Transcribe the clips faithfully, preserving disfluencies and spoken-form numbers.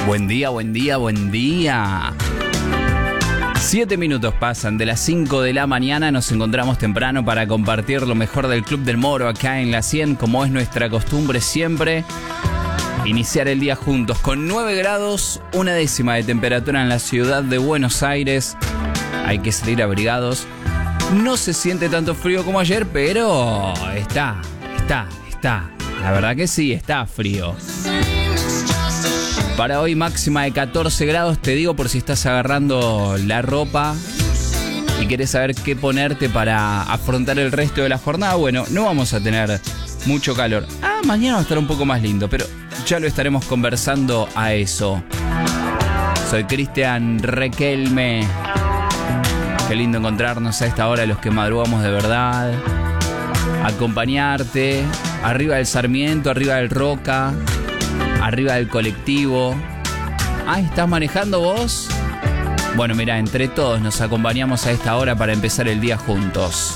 Buen día, buen día, buen día. Siete minutos pasan de las cinco de la mañana. Nos encontramos temprano para compartir lo mejor del Club del Moro acá en la cien, como es nuestra costumbre siempre. Iniciar el día juntos con nueve grados, una décima de temperatura en la ciudad de Buenos Aires. Hay que salir abrigados. No se siente tanto frío como ayer, pero está, está, está. La verdad que sí, está frío. Para hoy máxima de catorce grados, te digo por si estás agarrando la ropa y querés saber qué ponerte para afrontar el resto de la jornada. Bueno, no vamos a tener mucho calor. Ah, mañana va a estar un poco más lindo, pero ya lo estaremos conversando a eso. Soy Cristian Requelme. Qué lindo encontrarnos a esta hora, los que madrugamos de verdad. Acompañarte, arriba del Sarmiento, arriba del Roca, arriba del colectivo. Ah, ¿estás manejando vos? Bueno, mira, entre todos nos acompañamos a esta hora para empezar el día juntos.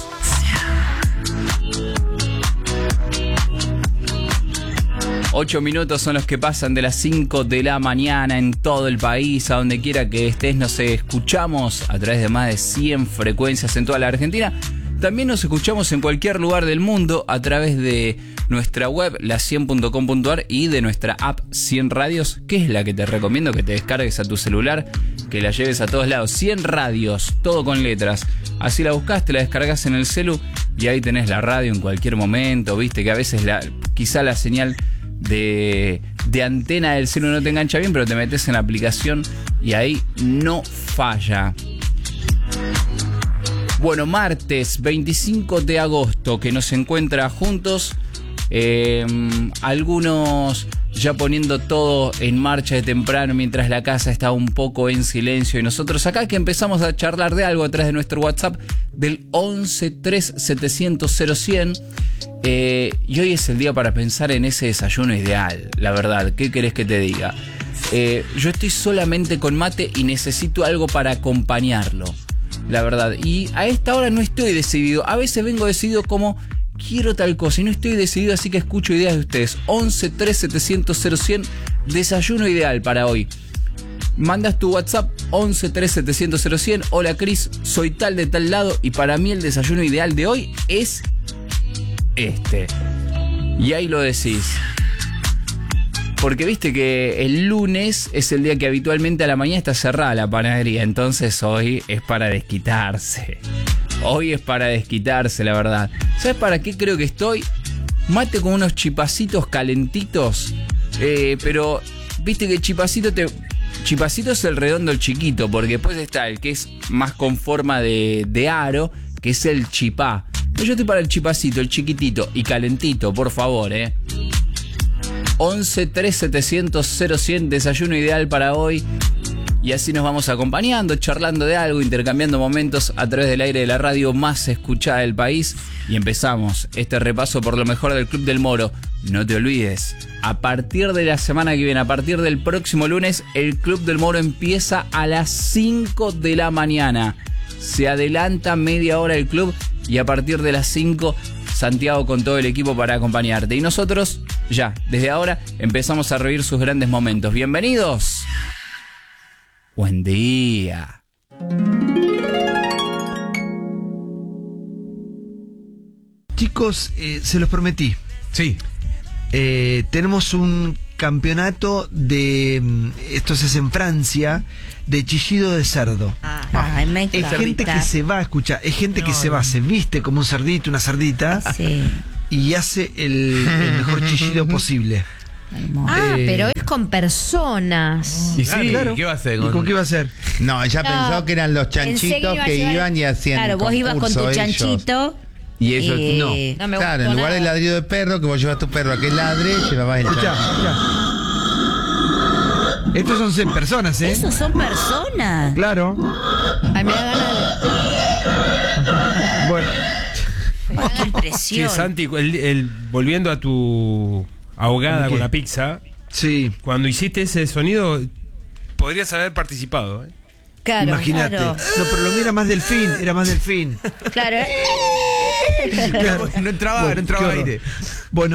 Ocho minutos son los que pasan de las cinco de la mañana en todo el país. A donde quiera que estés, nos escuchamos a través de más de cien frecuencias en toda la Argentina. También nos escuchamos en cualquier lugar del mundo a través de nuestra web, la cien punto com punto a r, y de nuestra app cien Radios, que es la que te recomiendo que te descargues a tu celular, que la lleves a todos lados. cien Radios, todo con letras. Así la buscas, te la descargas en el celu y ahí tenés la radio en cualquier momento. Viste que a veces la, quizá la señal de, de antena del celu no te engancha bien, pero te metes en la aplicación y ahí no falla. Bueno, martes veinticinco de agosto, que nos encuentra juntos. Eh, algunos ya poniendo todo en marcha de temprano mientras la casa está un poco en silencio. Y nosotros acá que empezamos a charlar de algo a través de nuestro WhatsApp del once tres setecientos cero cien. Eh, y hoy es el día para pensar en ese desayuno ideal, la verdad. ¿Qué querés que te diga? Eh, yo estoy solamente con mate y necesito algo para acompañarlo, la verdad. Y a esta hora no estoy decidido. A veces vengo decidido como quiero tal cosa y no estoy decidido, así que escucho ideas de ustedes. once tres setecientos cero cien, desayuno ideal para hoy. Mandas tu WhatsApp once tres setecientos cero cien. Hola Cris, soy tal de tal lado y para mí el desayuno ideal de hoy es este. Y ahí lo decís. Porque viste que el lunes es el día que habitualmente a la mañana está cerrada la panadería. Entonces hoy es para desquitarse. Hoy es para desquitarse, la verdad. ¿Sabes para qué creo que estoy? Mate con unos chipacitos calentitos. Eh, pero viste que chipacito te... Chipacito es el redondo, el chiquito. Porque después está el que es más con forma de, de aro, que es el chipá. Yo estoy para el chipacito, el chiquitito y calentito, por favor, eh. once tres setecientos cero cien, desayuno ideal para hoy. Y así nos vamos acompañando, charlando de algo, intercambiando momentos a través del aire de la radio más escuchada del país. Y empezamos este repaso por lo mejor del Club del Moro. No te olvides, a partir de la semana que viene, a partir del próximo lunes, el Club del Moro empieza a las cinco de la mañana. Se adelanta media hora el club y a partir de las cinco, Santiago con todo el equipo para acompañarte. Y nosotros, ya, desde ahora, empezamos a revivir sus grandes momentos. ¡Bienvenidos! Buen día. Chicos, eh, se los prometí. Sí. Eh, tenemos un campeonato de, esto se hace en Francia, de chillido de cerdo. Ah, ah, me es encanta. gente que se va a escuchar, es gente no, que se va, se viste como un cerdito, una cerdita, sí, y hace el, el mejor chillido posible. Ah, eh, pero es con personas. Y sí, ah, claro. ¿qué va a hacer? ¿Y con qué va a hacer? No, ella No, pensó que eran los chanchitos iba que llevar, iban y hacían. Claro, vos ibas con tu concurso chanchito. Y ellos y no. no me Claro, en lugar del ladrido de perro, que vos llevas tu perro a que ladre, llevabas el Escuchá, chanchito. escuchá. Estos son seis personas, ¿eh? Esos son personas. Claro. Ay, me da ganas de... Bueno. Ay, qué impresión. Sí, Santi, el, el, volviendo a tu ahogada con la pizza, sí, cuando hiciste ese sonido, podrías haber participado, ¿eh? Claro, imagínate. claro. No, pero lo mío era más delfín, era más delfín. Claro. Claro. No entraba, Bueno, no entraba qué horror. aire. Bueno,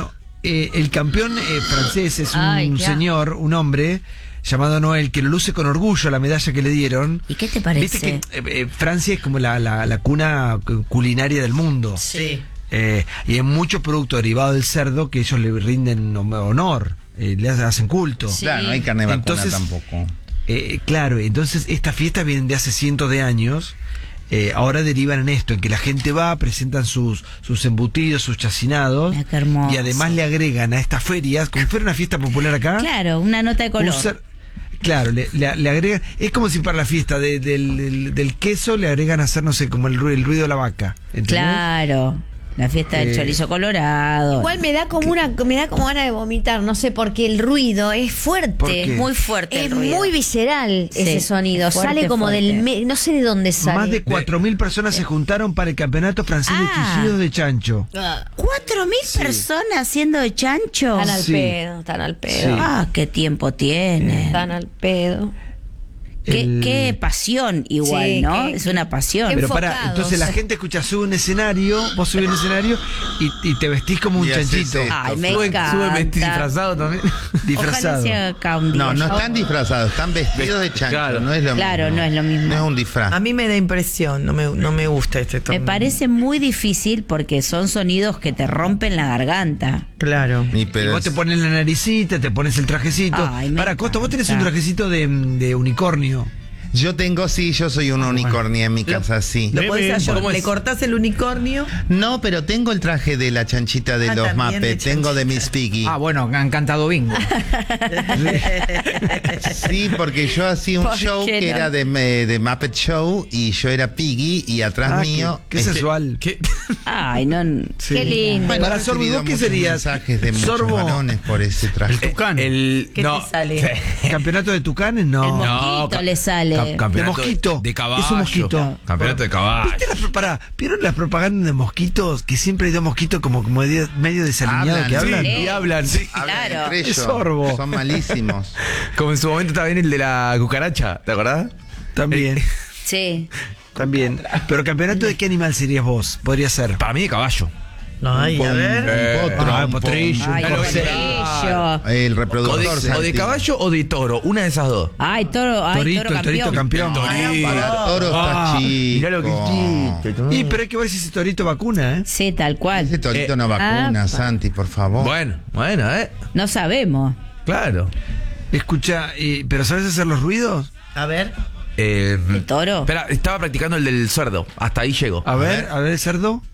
eh, el campeón eh, francés es un Ay, qué señor, un hombre llamado Noel, que lo luce con orgullo la medalla que le dieron. ¿Y qué te parece? Viste que eh, eh, Francia es como la, la, la cuna culinaria del mundo. Sí. Eh, y hay muchos productos derivados del cerdo que ellos le rinden honor, eh, le hacen culto. Sí. Claro, no hay carne vacuna Entonces, tampoco. Eh, claro, entonces estas fiestas vienen de hace cientos de años. Eh, ahora derivan en esto, en que la gente va, presentan sus, sus embutidos, sus chacinados. Ah, qué hermoso. Y además le agregan a estas ferias, como fuera una fiesta popular acá. Claro, una nota de un color. cer- Claro, le, le, le agregan. Es como si para la fiesta de- del, del, del queso le agregan a hacer, no sé, como el, ru- el ruido de la vaca. ¿entendés? Claro. La fiesta del Eh, chorizo colorado. Igual me da como una, me da como ganas de vomitar, no sé, porque el ruido es fuerte. ¿Por qué? Muy fuerte Es el ruido. muy visceral Sí, ese sonido. es fuerte, sale como fuerte. del me- no sé de dónde sale. Más de cuatro mil personas se juntaron para el campeonato francés de Ah. chillidos de chancho. ¿Cuatro mil personas haciendo de chancho? Están al Sí. pedo, están al pedo. Sí. Ah, qué tiempo tiene. Están al pedo. Qué, El- qué pasión igual, Sí, ¿no? qué- es una pasión. qué Pero para, enfocados. entonces la gente escucha, sube un escenario, vos subís un escenario y, y te vestís como un Y haces chanchito. esto. Ay, me Sube- encanta. Sube vesti- disfrazado también. Disfrazado. Ojalá sea acá un día. No, no Yo- están disfrazados, están vestidos de chancho. Claro. No es lo Claro, mismo. no es lo mismo. No es un disfraz. Ah. A mí me da impresión, no me, no me gusta este Me torneo. parece muy difícil porque son sonidos que te rompen la garganta. Claro. Y Y pero vos te pones la naricita, te pones el trajecito. Ay, me Para, Costa, vos tenés un encanta. trajecito de, de unicornio. yo tengo, sí, yo soy un unicornio en mi casa, sí. ¿Lo Bebe, podés hacer? ¿cómo ¿Le es? cortás el unicornio? No, pero tengo el traje de la chanchita de Ah, los también de Muppets, tengo de Miss Piggy. Ah, bueno, han cantado bingo. Sí, porque yo hacía un ¿Por show qué que no? era de, me- de Muppet Show y yo era Piggy y atrás Ah, mío... qué, qué este, sensual. ¿Qué? Ay, no. Qué lindo. Bueno, Para he Sorbo, recibido ¿vos qué muchos serías? mensajes de muchos Sorbo. varones por ese traje. Tucán. El, ¿Qué no, te sale? ¿Campeonato de tucanes? El No. mosquito ca- le sale. ca- campeonato De mosquito. De caballo. Es un mosquito. Campeonato de caballo. ¿Viste las, pro- pará, ¿vieron las propagandas de mosquitos? Que siempre hay dos mosquitos como, como medio, medio desalineados Hablan, que sí. hablan. Y hablan, sí. Hablan Claro. entre ellos. Sorbo. Son malísimos. Como en su momento estaba bien el de la cucaracha, ¿te acordás? También, Sí. también. Pero campeonato de qué animal serías vos? Podría ser. Para mí de caballo. Ay, a ver. Eh, Un potro, Ah, un potrillo. Ay, Ya lo qué ves. bello. El O reproductor. de, o de Santi. caballo o de toro, una de esas dos. Ay, toro, ay, Torito, toro el torito campeón. campeón. Para toro está Ah, chico. Mirá lo que hiciste. Y pero hay que ver si ese torito vacuna, ¿eh? Sí, tal cual. Ese torito Eh, no vacuna, ah, Santi, por favor. Bueno, bueno, ¿eh? No sabemos. Claro. Escucha, eh, ¿pero sabes hacer los ruidos? A ver. Eh, ¿El toro? Espera, estaba practicando el del cerdo. Hasta ahí llego. A ver, a ver, cerdo.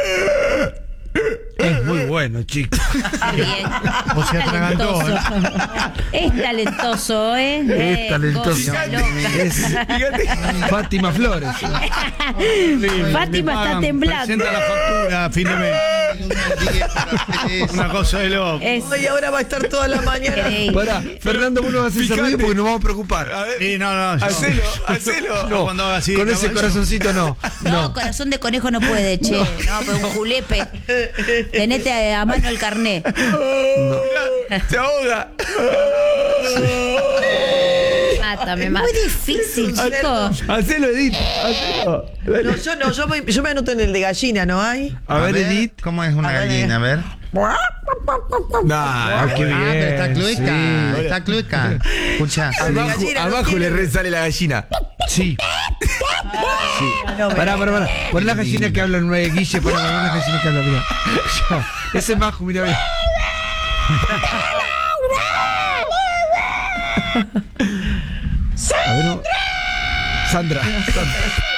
Es muy bueno, chico. Bien. O se atragantó, Talentoso. Es talentoso, ¿eh? Es Eh, talentoso. cosa loca. Es Fátima Flores. Fátima está temblando. Presenta la factura a fin de mes. Una cosa de loco. Es Ay, ahora va a estar toda la mañana. increíble. Pará, Fernando, vos no vas a hacer ruido porque nos vamos a preocupar. Sí, no, no. yo- Hacelo, hacelo. No, cuando haga así con de ese caballo. corazoncito no. No, No. corazón de conejo no puede, che. No, pero un julepe. Tenete a mano el carné. Se ahoga. Mátame, mátame. Muy difícil, chicos. Hacelo, Edith. Hacelo. No, yo no, yo, voy- yo me anoto en el de gallina, ¿no hay? A ver, Edith. ¿Cómo es una A ver, gallina? A ver. Nah, qué bien. Ah, pero está clueca, sí. está clueca. Escucha. Abajo, gallina no abajo tiene- le resale la gallina. Sí. Pará, pará, pará. Pon la gallina que habla en nueve, Guille, pará, pon la gallina que habla, mira. Ya. Ese es Majo, mira, mira. A ver, no. Sandra. Sandra.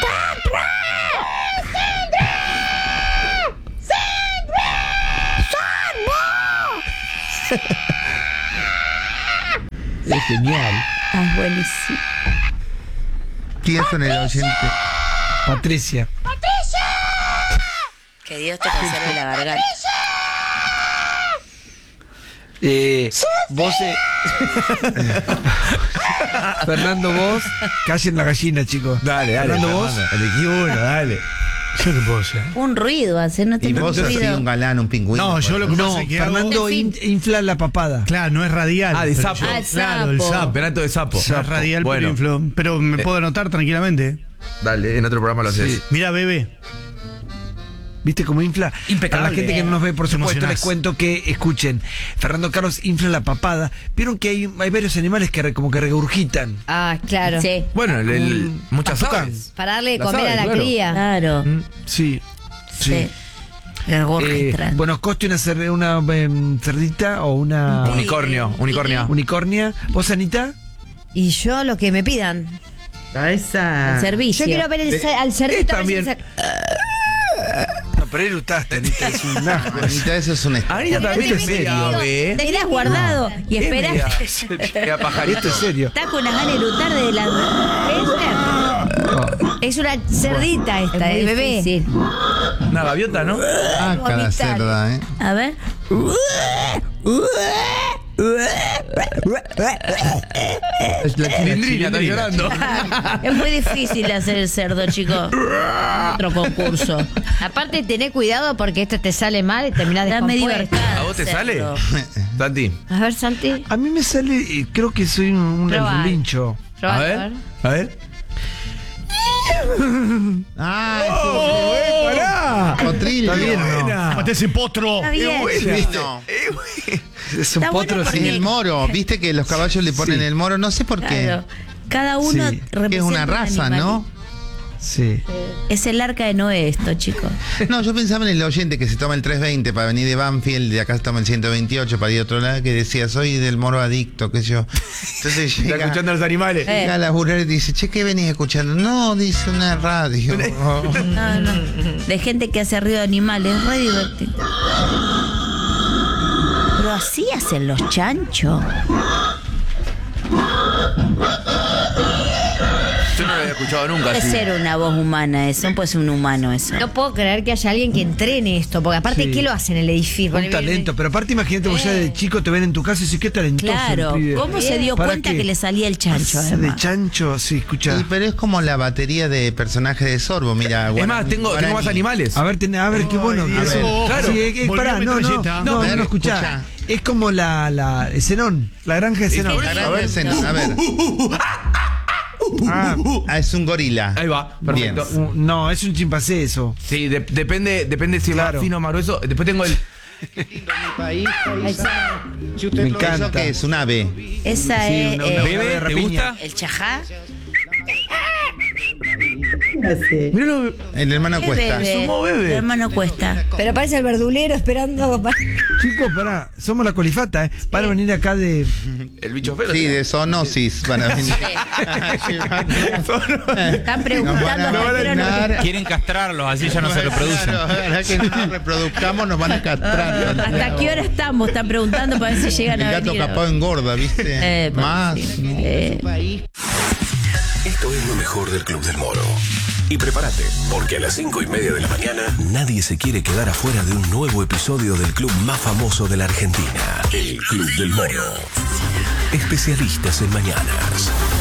Es genial. Ah, buenísimo. ¿Quién son el oyente? Patricia. Que Dios te conserve la garganta. Eh, vos, eh, Fernando, vos, callen la gallina, chicos. Dale, dale. Fernando, vos. Elegí uno, dale. Yo qué puedo hacer. Un ruido hace, no Y tengo vos un así ruido. un galán, un pingüino. No, yo lo que No, pasa es que hago- Fernando En in- fin. infla la papada. Claro, no es radial. Ah, de pero sapo. yo- Ah, el Claro, el sapo. sapo. Campeonato de sapo. No es radial, Bueno, pero infló. Pero me puedo anotar tranquilamente. dale, en otro programa lo haces. Sí. Mira, bebé. ¿Viste cómo infla? Impecable. Para la gente que no nos ve, por Te supuesto, emocionás. les cuento que, escuchen, Fernando Carlos infla la papada. Vieron que hay, hay varios animales que re- como que regurgitan. Ah, claro. Sí, Bueno, el, el- Un muchas tucán. aves. Para darle de Las comer aves, a la claro. cría. claro. Mm, Sí, sí. Sí. El Eh, gorgistran. bueno, coste una, cer- una em, cerdita o una Unicornio, unicornia. unicornia. ¿Vos, Anita? Y yo lo que me pidan. A esa. El servicio. Yo quiero ver el, ce- al cerdito. a ver si también. se- No, pero eructaste, Anita, es un asco. Anita, eso es un est- Anita también es serio, ¿eh? Te quedas guardado y esperás. Era pajarito. Esto es serio. Estás con unas ganas de erutar de la. Es una cerdita esta, Es de muy bebé. difícil. Una gaviota, ¿no? Ah, cada vomitar. cerda, ¿eh? A ver. La Chilindrina está llorando. Es muy difícil hacer el cerdo, chicos. Otro concurso. Aparte, tené cuidado porque esto te sale mal y terminás Está medio descompuesto. arcada. ¿A vos te el sale? cerdo. Santi. A ver, Santi. A mí me sale, eh, creo que soy un, un Probá. lincho. Probá, A ver. A ver. Ah, ¡Oh! ¡Pará! ese potrillo. ¿Está bien o no? Mate ese potro. Está bien. Sí, no. Es un Está bueno potro, porque- sí. El moro, viste que los caballos le ponen Sí. el moro, no sé por qué. Claro. Cada uno Sí. representa Que es una un raza, animal. ¿no? Sí. Es el arca de Noé esto, chicos. No, yo pensaba en el oyente que se toma el trescientos veinte para venir de Banfield, de acá se toma el ciento veintiocho para ir a otro lado, que decía, soy del moro adicto, qué sé yo. Entonces Está llega, escuchando a los animales. Eh. llega a laburar y dice, che, ¿qué venís escuchando? No, dice una radio. No, no. De gente que hace ruido de animales. Es re divertido. Pero así hacen los chanchos. Yo no lo había escuchado nunca Puede así. ser una voz humana eso, no puede ser un humano eso. No puedo creer que haya alguien que entrene esto, porque aparte, Sí. ¿qué lo hace en el edificio? Un talento, pero aparte imagínate vos ya de chico te ven en tu casa y decís, qué talentoso el Claro, pibe. ¿cómo se dio ¿Para cuenta qué? que le salía el chancho? De además? chancho, sí, escucha. Sí, pero es como la batería de personajes de Sorbo, mira. Es más, tengo, tengo más animales. A ver, ten- a ver, qué bueno. Ay, que Dios. eso- Claro. Sí, eh, eh, Volvió pará, no, no, metralleta. no, A ver, no, escuchá. escuchá. Es como la, la el Zenón, la granja de Zenón. La gran escena, a ver. Ah, Ah, es un gorila. Ahí va, perfecto. Bien. uh, no, es un chimpancé eso. Sí, de- depende, depende si es Claro. más fino o más grueso. Después tengo el. Me encanta. ¿Eso qué es? Un ave. Esa Sí, es una- eh, una Bebe, ave de ¿te rapiña. gusta? el chajá. Míralo. El hermano ¿Qué Cuesta. bebe? Sumo bebe. El hermano Cuesta. Pero parece el verdulero esperando. pa- Chicos, pará, somos la colifata, ¿eh? Van a venir acá de. El bicho feo. Sí, de zoonosis van a venir. Están preguntando Nos van a hasta qué hora nos- vacunar. Quieren castrarlos, así ya no se reproducen. Claro, ahora que no reproduzcamos nos van a castrar. ¿Hasta qué hora estamos? Están preguntando para ver si llegan El a gato venir. capado engorda, ¿viste? Eh, Más. pobrecito. Eh, Esto es lo mejor del Club del Moro. Y prepárate, porque a las cinco y media de la mañana nadie se quiere quedar afuera de un nuevo episodio del club más famoso de la Argentina, el Club del Moro. Especialistas en mañanas.